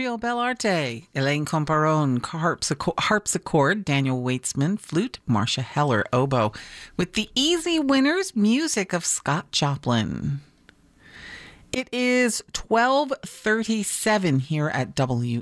Trio Bellarte, Elaine Comparon, harpsichord, Daniel Weitzman, flute, Marcia Heller, oboe, with the easy winners, music of Scott Joplin. It is 12:37 here at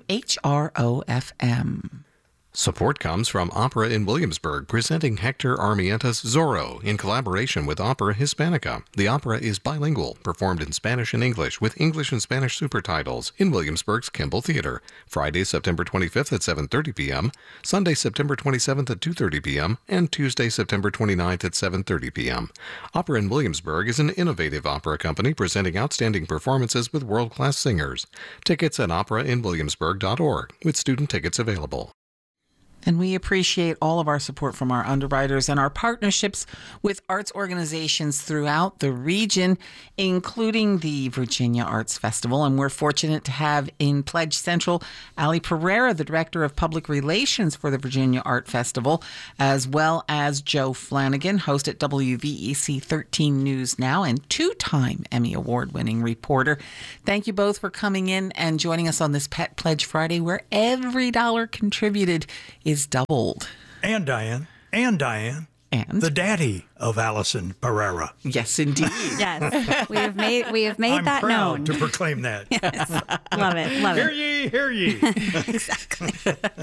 WHRO-FM. Support comes from Opera in Williamsburg, presenting Hector Armientas Zorro in collaboration with Opera Hispanica. The opera is bilingual, performed in Spanish and English, with English and Spanish supertitles in Williamsburg's Kimball Theater. Friday, September 25th at 7:30 p.m., Sunday, September 27th at 2:30 p.m., and Tuesday, September 29th at 7:30 p.m. Opera in Williamsburg is an innovative opera company presenting outstanding performances with world-class singers. Tickets at operainwilliamsburg.org, with student tickets available. And we appreciate all of our support from our underwriters and our partnerships with arts organizations throughout the region, including the Virginia Arts Festival. And we're fortunate to have in Pledge Central Ali Pereira, the Director of Public Relations for the Virginia Art Festival, as well as Joe Flanagan, host at WVEC 13 News Now and two-time Emmy Award-winning reporter. Thank you both for coming in and joining us on this Pet Pledge Friday, where every dollar contributed is doubled. And Diane. And the daddy of Allison Pereira. Yes, indeed. Yes, we have made I'm that proud known. to proclaim that. Yes. Love it. Hear ye. Exactly.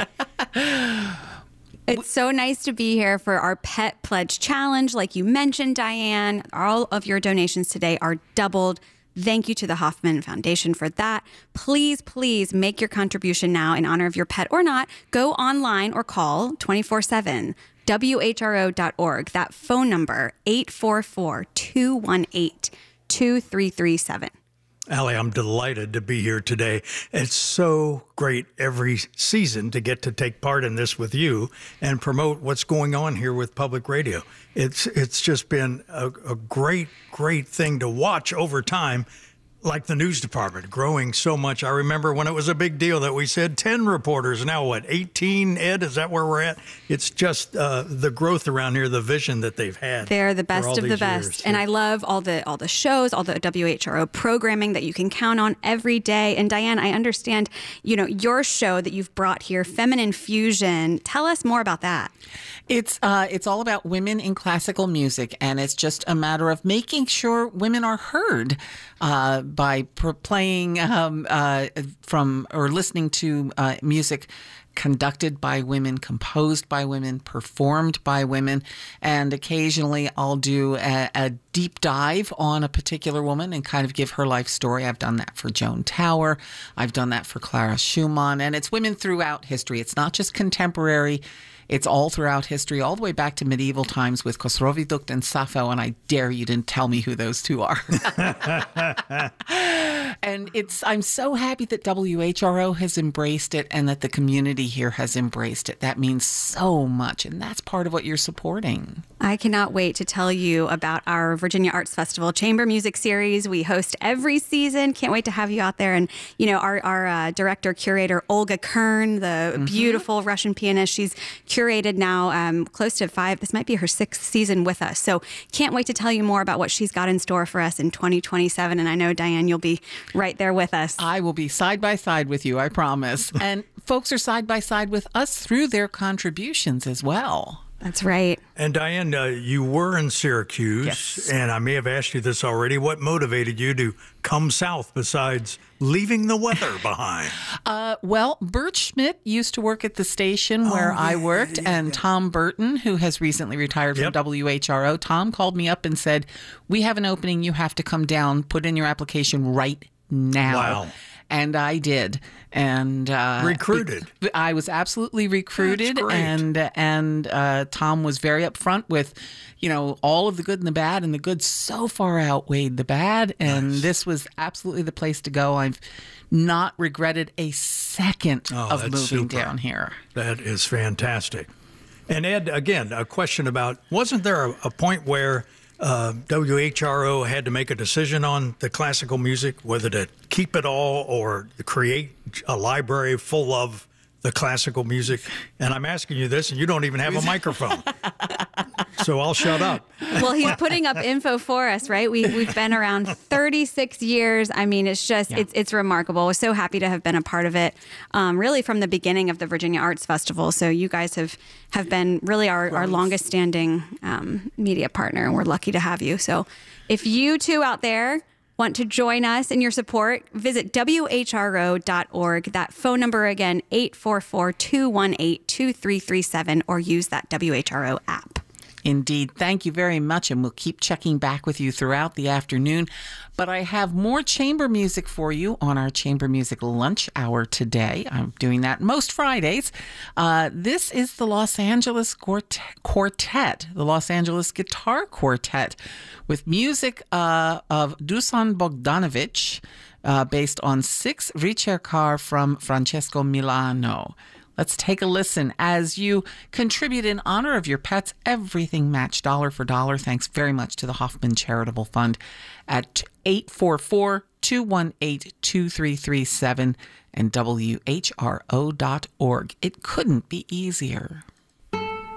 It's so nice to be here for our Pet Pledge Challenge. Like you mentioned, Diane, all of your donations today are doubled. Thank you to the Hoffman Foundation for that. Please, please make your contribution now in honor of your pet or not. Go online or call 24/7, WHRO.org. That phone number, 844-218-2337. Allie, I'm delighted to be here today. It's so great every season to get to take part in this with you and promote what's going on here with public radio. It's just been a great thing to watch over time, like the news department growing so much. I remember when it was a big deal that we said 10 reporters, now what, 18, Ed? Is that where we're at? It's just the growth around here, the vision that they've had. They're the best of the best. Years. And I love all the shows, all the WHRO programming that you can count on every day. And Diane, I understand, your show that you've brought here, Feminine Fusion. Tell us more about that. It's all about women in classical music, and it's just a matter of making sure women are heard by playing from or listening to music conducted by women, composed by women, performed by women, and occasionally I'll do a deep dive on a particular woman and kind of give her life story. I've done that for Joan Tower. I've done that for Clara Schumann, and it's women throughout history. It's not just contemporary. It's all throughout history, all the way back to medieval times with Khosrow Dukt and Sappho, and I dare you to tell me who those two are. And I'm so happy that WHRO has embraced it and that the community here has embraced it. That means so much, and that's part of what you're supporting. I cannot wait to tell you about our Virginia Arts Festival Chamber Music Series. We host every season. Can't wait to have you out there. And, our director, curator, Olga Kern, the beautiful Russian pianist, she's curated now close to 5. This might be her 6th season with us. So can't wait to tell you more about what she's got in store for us in 2027. And I know, Diane, you'll be right there with us. I will be side by side with you, I promise. And folks are side by side with us through their contributions as well. That's right. And Diane, you were in Syracuse, yes. And I may have asked you this already. What motivated you to come south besides leaving the weather behind? Well, Bert Schmidt used to work at the station where I worked, and Tom Burton, who has recently retired from WHRO, Tom called me up and said, "We have an opening. You have to come down, put in your application right now." Wow. And I did. And recruited. I was absolutely recruited. That's great. And Tom was very upfront with, all of the good and the bad, and the good so far outweighed the bad. And This was absolutely the place to go. I've not regretted a second of moving super. Down here. That is fantastic. And Ed, again, a question about, wasn't there a point where WHRO had to make a decision on the classical music, whether to keep it all or create a library full of the classical music. And I'm asking you this, and you don't even have a microphone. So I'll shut up. Well, he's putting up info for us, right? We've been around 36 years. I mean, it's just, it's remarkable. We're so happy to have been a part of it, really from the beginning of the Virginia Arts Festival. So you guys have been really our longest standing media partner, and we're lucky to have you. So if you two out there want to join us in your support, visit WHRO.org. That phone number again, 844-218-2337, or use that WHRO app. Indeed. Thank you very much. And we'll keep checking back with you throughout the afternoon. But I have more chamber music for you on our Chamber Music Lunch Hour today. I'm doing that most Fridays. This is the Los Angeles Quartet, the Los Angeles Guitar Quartet, with music of Dusan Bogdanovich, based on 6 Ricercar from Francesco Milano. Let's take a listen as you contribute in honor of your pets. Everything matched dollar for dollar. Thanks very much to the Hoffman Charitable Fund at 844-218-2337 and WHRO.org. It couldn't be easier.